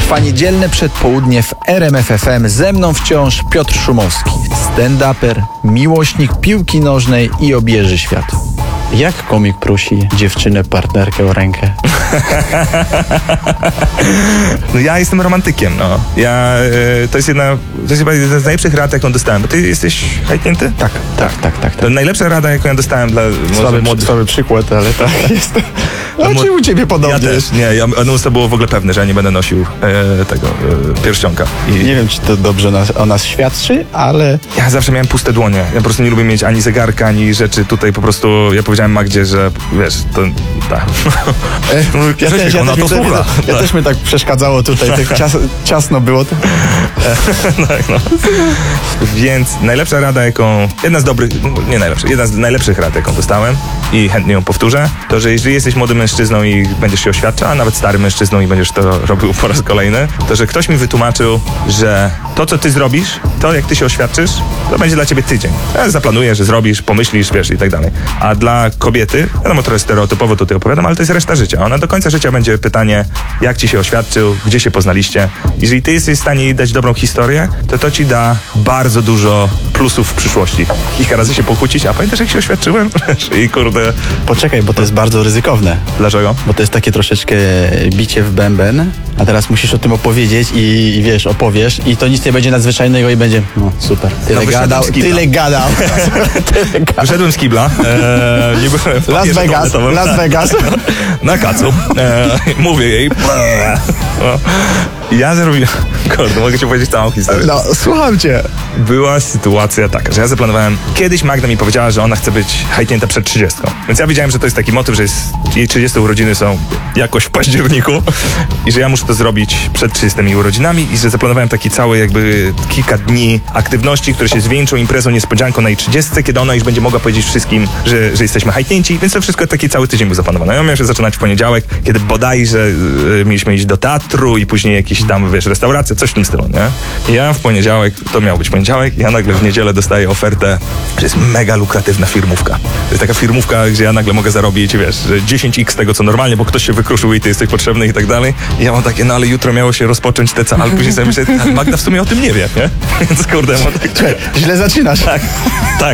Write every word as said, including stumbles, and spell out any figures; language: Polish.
Trwa niedzielne przedpołudnie w R M F F M. Ze mną wciąż Piotr Szumowski, stand-uper, miłośnik piłki nożnej i obieży światu. Jak komik prosi dziewczynę, partnerkę o rękę? No ja jestem romantykiem, no. Ja, y, to jest jedna, to jest chyba jedna z najlepszych rad, jaką dostałem. Bo ty jesteś hajtnięty? Tak, tak, tak, tak. To tak. najlepsza rada, jaką ja dostałem dla Słaby, młodych... słaby przykład, ale tak jest. A mo- czy u ciebie podobnie? Ja też, nie, ja, no, to było w ogóle pewne, że ja nie będę nosił e, tego e, pierścionka. I Nie wiem, czy to dobrze nas, o nas świadczy, ale... ja zawsze miałem puste dłonie. Ja po prostu nie lubię mieć ani zegarka, ani rzeczy tutaj po prostu. Ja powiedziałem Magdzie, że wiesz, to tak. Ja też, ja, ona też, to mi, słucha. ja też mi tak przeszkadzało tutaj, tak cias, ciasno było. To... Tak, no. Więc najlepsza rada, jaką, jedna z dobrych, nie najlepsza, jedna z najlepszych rad, jaką dostałem i chętnie ją powtórzę, to, że jeżeli jesteś młodym mężczyzną i będziesz się oświadczał, a nawet starym mężczyzną i będziesz to robił po raz kolejny, to, że ktoś mi wytłumaczył, że to, co ty zrobisz, to jak ty się oświadczysz, to będzie dla ciebie tydzień. Ja zaplanuję, że zrobisz, pomyślisz, wiesz, i tak dalej. A dla kobiety, wiadomo, trochę stereotypowo tutaj opowiadam, ale to jest reszta życia. Ona do końca życia będzie pytanie, jak ci się oświadczył, gdzie się poznaliście. Jeżeli ty jesteś w stanie jej dać dobrą historię, to to ci da bardzo dużo plusów w przyszłości. Kilka razy się pokłócić, a pamiętasz, jak się oświadczyłem? I kurde... Poczekaj, bo to jest bardzo ryzykowne. Dlaczego? Bo to jest takie troszeczkę bicie w bęben, a teraz musisz o tym opowiedzieć i, i wiesz, opowiesz i to nic nie będzie nadzwyczajnego i będzie, no super, tyle No, gadał, z kibla. tyle gadał. tyle gadał. Wyszedłem z kibla, e, nie byłem w Las papierze Vegas, toaletowym. Las Vegas. Na kacu. E, mówię jej. No. Ja zrobiłem... Kurde, mogę ci powiedzieć całą historię. No, słucham cię. Była sytuacja taka, że ja zaplanowałem... Kiedyś Magda mi powiedziała, że ona chce być hajtnięta przed trzydziestką. Więc ja wiedziałem, że to jest taki motyw, że jest, jej trzydzieste urodziny są jakoś w październiku i że ja muszę to zrobić przed trzydziestymi urodzinami i że zaplanowałem taki cały jakby kilka dni aktywności, które się zwieńczą imprezą niespodzianką na jej trzydziestce, kiedy ona już będzie mogła powiedzieć wszystkim, że, że jesteśmy hajtnięci, więc to wszystko taki cały tydzień był zaplanowany. Ja miałem się zaczynać w poniedziałek, kiedy bodajże y, mieliśmy iść do teatru i później jakiś tam, wiesz, restauracja, coś w tym stylu, nie? I ja w poniedziałek, to miał być poniedziałek, ja nagle w niedzielę dostaję ofertę, że jest mega lukratywna firmówka. To jest taka firmówka, gdzie ja nagle mogę zarobić, wiesz, dziesięć iks tego, co normalnie, bo ktoś się wykruszył i ty jesteś potrzebny i tak dalej. I ja mam takie, no ale jutro miało się rozpocząć te całe, ale później sobie myślę, Magda w sumie o tym nie wie, nie? Więc kurde, mam tak... Źle zaczynasz. Tak, tak.